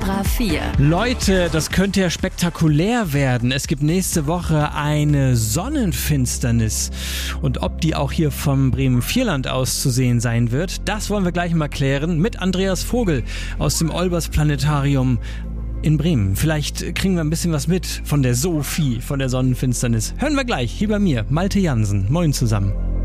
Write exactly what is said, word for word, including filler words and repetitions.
Extra vier. Leute, das könnte ja spektakulär werden. Es gibt nächste Woche eine Sonnenfinsternis. Und ob die auch hier vom Bremen-Vierland aus zu sehen sein wird, das wollen wir gleich mal klären mit Andreas Vogel aus dem Olbers-Planetarium in Bremen. Vielleicht kriegen wir ein bisschen was mit von der Sophie, von der Sonnenfinsternis. Hören wir gleich, hier bei mir, Malte Jansen. Moin zusammen.